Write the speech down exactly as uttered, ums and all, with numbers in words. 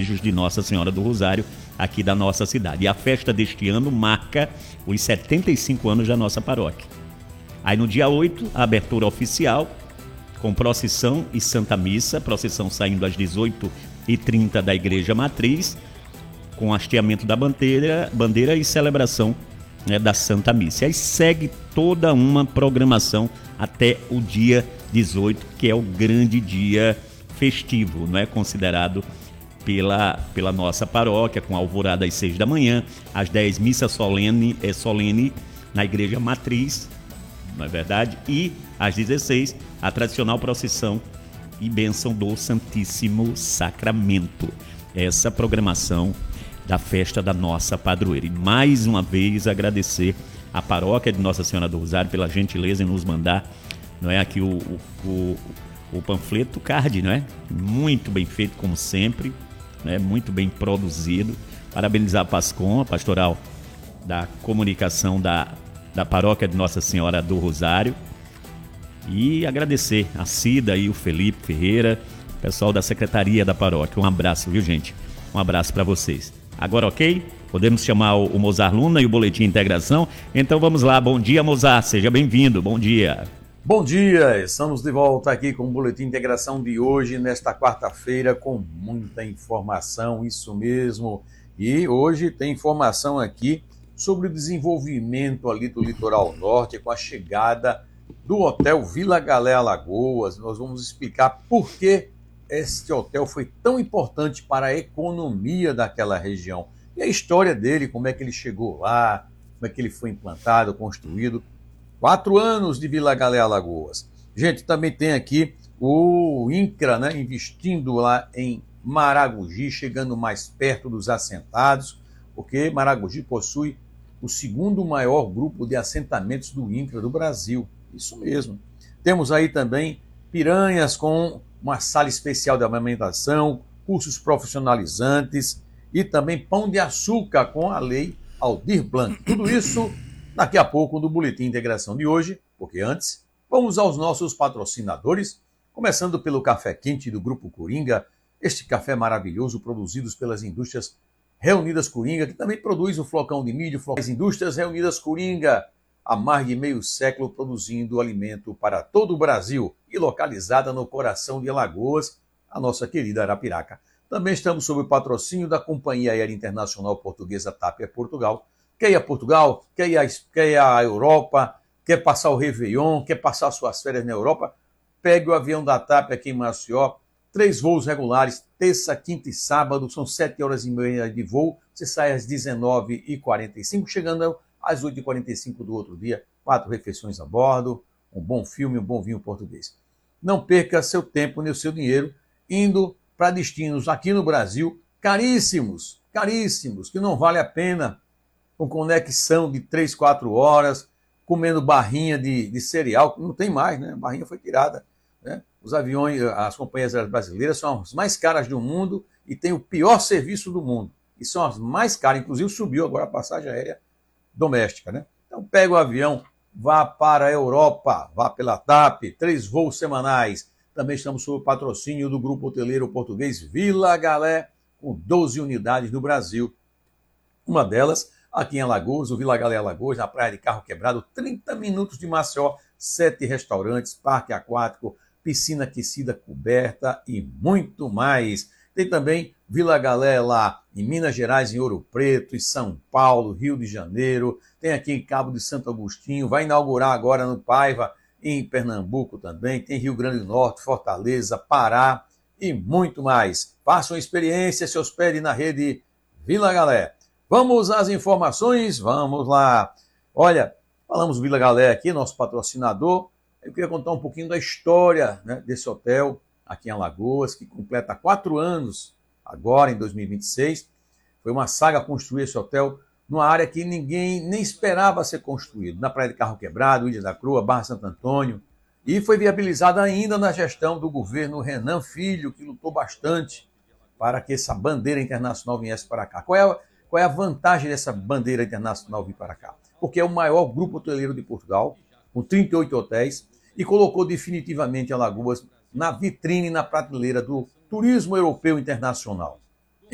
esconderijos de Nossa Senhora do Rosário, aqui da nossa cidade. E a festa deste ano marca os setenta e cinco anos da nossa paróquia. Aí no dia oito, a abertura oficial, com procissão e Santa Missa, procissão saindo às dezoito e trinta da Igreja Matriz, com hasteamento da bandeira, bandeira e celebração, né, da Santa Missa. Aí segue toda uma programação até o dia dezoito, que é o grande dia festivo, não é, considerado pela, pela nossa paróquia, com alvorada às seis da manhã, às dez, missa solene, é, solene na Igreja Matriz, não é verdade? E às dezesseis, a tradicional procissão e bênção do Santíssimo Sacramento. Essa programação da festa da nossa padroeira. E mais uma vez agradecer a paróquia de Nossa Senhora do Rosário pela gentileza em nos mandar, não é, aqui o, o, o, o panfleto card, não é? Muito bem feito, como sempre, né? Muito bem produzido. Parabenizar a Pascom, a pastoral da comunicação da, da paróquia de Nossa Senhora do Rosário. E agradecer a Cida e o Felipe Ferreira, pessoal da Secretaria da Paróquia. Um abraço, viu, gente? Um abraço para vocês. Agora, ok? Podemos chamar o Mozart Luna e o Boletim Integração? Então vamos lá. Bom dia, Mozart. Seja bem-vindo. Bom dia. Bom dia. Estamos de volta aqui com o Boletim Integração de hoje, nesta quarta-feira, com muita informação, isso mesmo. E hoje tem informação aqui sobre o desenvolvimento ali do Litoral Norte, com a chegada do Hotel Vila Galé Alagoas. Nós vamos explicar por que este hotel foi tão importante para a economia daquela região. E a história dele, como é que ele chegou lá, como é que ele foi implantado, construído. Quatro anos de Vila Galé Alagoas. Gente, também tem aqui o INCRA, né, investindo lá em Maragogi, chegando mais perto dos assentados, porque Maragogi possui o segundo maior grupo de assentamentos do INCRA do Brasil. Isso mesmo. Temos aí também Piranhas com uma sala especial de amamentação, cursos profissionalizantes e também Pão de Açúcar com a Lei Aldir Blanc. Tudo isso daqui a pouco no Boletim Integração de hoje, porque antes vamos aos nossos patrocinadores, começando pelo Café Quente do Grupo Coringa, este café maravilhoso produzido pelas indústrias Reunidas Coringa, que também produz o flocão de milho, as indústrias Reunidas Coringa, há mais de meio século produzindo alimento para todo o Brasil e localizada no coração de Alagoas, a nossa querida Arapiraca. Também estamos sob o patrocínio da Companhia Aérea Internacional Portuguesa TAP Air Portugal. Quer ir a Portugal, quer ir, a, quer ir à Europa, quer passar o Réveillon, quer passar suas férias na Europa, pegue o avião da TAP aqui em Maceió, três voos regulares, terça, quinta e sábado, são sete horas e meia de voo, você sai às dezenove e quarenta e cinco, chegando às oito e quarenta e cinco do outro dia, quatro refeições a bordo, um bom filme, um bom vinho português. Não perca seu tempo nem o seu dinheiro indo para destinos aqui no Brasil caríssimos, caríssimos, que não vale a pena, com conexão de três, quatro horas, comendo barrinha de, de cereal, que não tem mais, né? A barrinha foi tirada, né? Os aviões, as companhias brasileiras são as mais caras do mundo e têm o pior serviço do mundo. E são as mais caras, inclusive subiu agora a passagem aérea doméstica, né? Então pega o avião, vá para a Europa, vá pela TAP, três voos semanais. Também estamos sob o patrocínio do Grupo Hoteleiro Português Vila Galé, com doze unidades no Brasil. Uma delas, aqui em Alagoas, o Vila Galé Alagoas, na Praia de Carro Quebrado, trinta minutos de Maceió, sete restaurantes, parque aquático, piscina aquecida coberta e muito mais. Tem também Vila Galé lá em Minas Gerais, em Ouro Preto, em São Paulo, Rio de Janeiro. Tem aqui em Cabo de Santo Agostinho, vai inaugurar agora no Paiva, em Pernambuco também. Tem Rio Grande do Norte, Fortaleza, Pará e muito mais. Faça uma experiência, se hospede na rede Vila Galé. Vamos às informações? Vamos lá. Olha, falamos Vila Galé aqui, nosso patrocinador. Eu queria contar um pouquinho da história, né, desse hotel aqui em Alagoas, que completa quatro anos, agora em dois mil e vinte e seis. Foi uma saga construir esse hotel numa área que ninguém nem esperava ser construído, na Praia de Carro Quebrado, Ilha da Crua, Barra Santo Antônio, e foi viabilizada ainda na gestão do governo Renan Filho, que lutou bastante para que essa bandeira internacional viesse para cá. Qual é a, qual é a vantagem dessa bandeira internacional vir para cá? Porque é o maior grupo hoteleiro de Portugal, com trinta e oito hotéis, e colocou definitivamente Alagoas na vitrine, na prateleira do turismo europeu internacional.